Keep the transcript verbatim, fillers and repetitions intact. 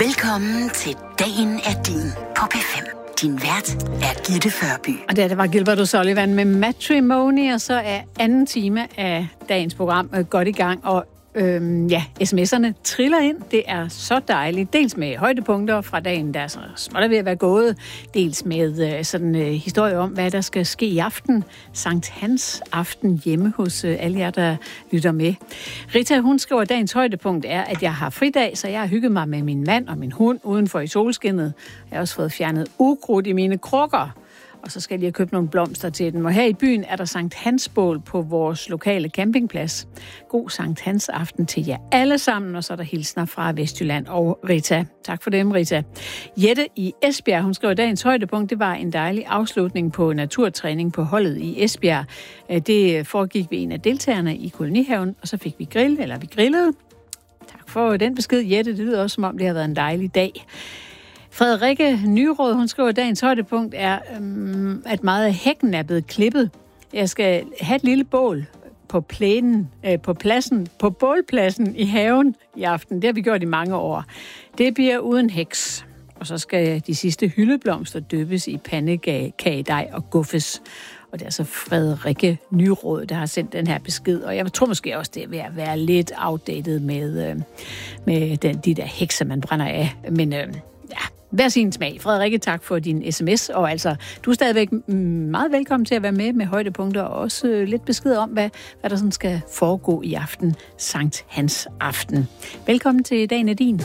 Velkommen til Dagen er din på P fem. Din vært er Gitte Førby. Og det, det var Gilbert O'Sullivan med Matrimony, og så er anden time af dagens program godt i gang. Og øhm, ja, sms'erne triller ind. Det er så dejligt. Dels med højdepunkter fra dagen, der er så småt ved at være gået. Dels med øh, sådan en øh, historie om, hvad der skal ske i aften. Sankt Hans aften hjemme hos øh, alle jer, der lytter med. Rita, hun skriver, at dagens højdepunkt er, at jeg har fridag, så jeg har hygget mig med min mand og min hund udenfor i solskinnet. Jeg har også fået fjernet ukrudt i mine krukker. Og så skal jeg lige have købt nogle blomster til dem. Og her i byen er der Sankt Hans bål på vores lokale campingplads. God Sankt Hans aften til jer alle sammen. Og så er der hilsner fra Vestjylland og Rita. Tak for dem, Rita. Jette i Esbjerg, hun skriver, dagens højdepunkt, det var en dejlig afslutning på naturtræning på holdet i Esbjerg. Det foregik ved en af deltagerne i kolonihaven, og så fik vi grill, eller vi grillede. Tak for den besked, Jette. Det lyder også, som om det har været en dejlig dag. Frederikke Nyråd, hun skriver, at dagens højdepunkt er, øhm, at meget af hækken er blevet klippet. Jeg skal have et lille bål på plænen, øh, på pladsen, på bålpladsen i haven i aften. Det har vi gjort i mange år. Det bliver uden heks. Og så skal de sidste hyldeblomster dyppes i pandekagedej og guffes. Og det er altså Frederikke Nyråd, der har sendt den her besked. Og jeg tror måske også, det er ved at være lidt outdated med, øh, med den, de der hekser, man brænder af. Men øh, ja, hver sin smag. Frederikke, tak for din sms. Og altså, du er stadigvæk meget velkommen til at være med med højdepunkter. Og også øh, lidt besked om, hvad, hvad der sådan skal foregå i aften. Sankt Hans aften. Velkommen til Dagen er din.